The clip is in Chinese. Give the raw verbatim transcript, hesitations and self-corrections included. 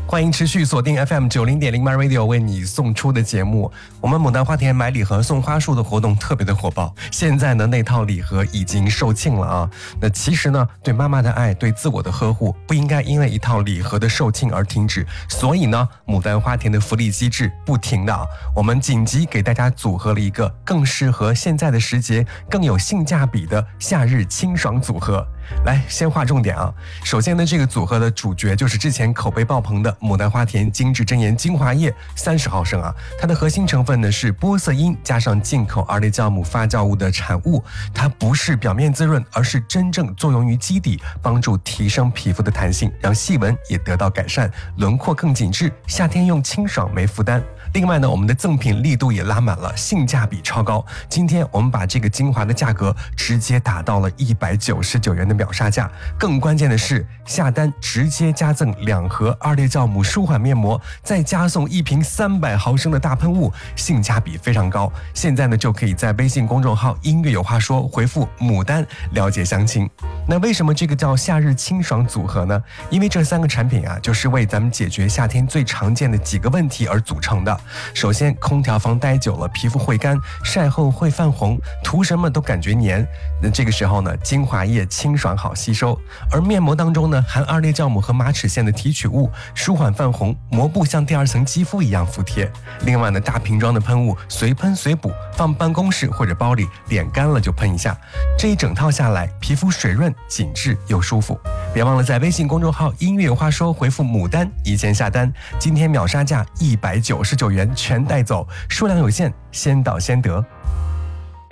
欢迎持续锁定 F M 九零点零 My Radio 为你送出的节目。我们牡丹花田买礼盒送花束的活动特别的火爆，现在呢那套礼盒已经售罄了啊。那其实呢，对妈妈的爱，对自我的呵护，不应该因为一套礼盒的售罄而停止。所以呢，牡丹花田的福利机制不停的啊，我们紧急给大家组合了一个更适合现在的时节、更有性价比的夏日清爽组合。来，先划重点啊。首先呢，这个组合的主角就是之前口碑爆棚的牡丹花田精致真颜精华液三十毫升啊。它的核心成分呢是玻色因加上进口二类酵母发酵物的产物，它不是表面滋润，而是真正作用于基底，帮助提升皮肤的弹性，让细纹也得到改善，轮廓更紧致，夏天用清爽没负担。另外呢，我们的赠品力度也拉满了，性价比超高。今天我们把这个精华的价格直接打到了一百九十九元的秒杀价，更关键的是下单直接加赠两盒二类酵母舒缓面膜，再加送一瓶三百毫升的大喷雾，性价比非常高。现在呢就可以在微信公众号音乐有话说回复牡丹了解详情。那为什么这个叫夏日清爽组合呢？因为这三个产品啊，就是为咱们解决夏天最常见的几个问题而组成的。首先，空调房待久了，皮肤会干，晒后会泛红，涂什么都感觉黏。那这个时候呢，精华液清爽好吸收，而面膜当中呢，含二类酵母和马齿苋的提取物，舒缓泛红，膜布像第二层肌肤一样服帖。另外呢，大瓶装的喷雾随喷随补，放办公室或者包里，脸干了就喷一下。这一整套下来，皮肤水润、紧致又舒服。别忘了在微信公众号音乐有话说回复牡丹一键下单，今天秒杀价一百九十九元全带走，数量有限，先到先得。